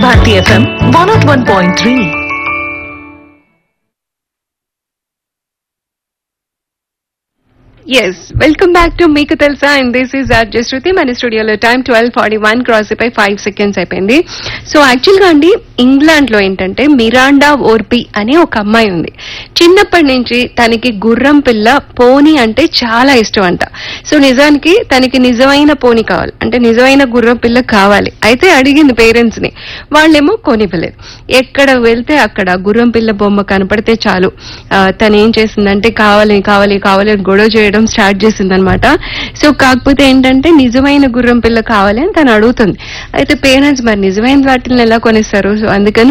Bharti FM 101.3. Yes, welcome back to Meeku Telsa and this is RJ Shruti. మన స్టూడియోలో time 12:41 cross అయిపోయి 5 seconds అయిపోయింది. So actual గా అండి ఇంగ్లాండ్ లో ఏంటంటే మిరాండా ఓర్పి అనే ఒక అమ్మాయి ఉంది. చిన్నప్పటి నుంచి తనకి గుర్రం పిల్ల పోనీ అంటే చాలా ఇష్టం అంట. సో నిజానికి తనకి నిజమైన పోనీ కావాలి, అంటే నిజమైన గుర్రం పిల్ల కావాలి. అయితే అడిగింది పేరెంట్స్ ని, వాళ్ళేమో కొనివ్వలేదు. ఎక్కడ వెళ్తే అక్కడ గుర్రం పిల్ల బొమ్మ కనపడితే చాలు తను ఏం చేసిందంటే కావాలి కావాలి కావాలి అని గొడవ చేయడం స్టార్ట్ చేసిందనమాట. సో కాకపోతే ఏంటంటే నిజమైన గుర్రం పిల్ల కావాలి అని తను అడుగుతుంది. అయితే పేరెంట్స్ మరి నిజమైన వాటిని ఎలా కొనిస్తారు, సో అందుకని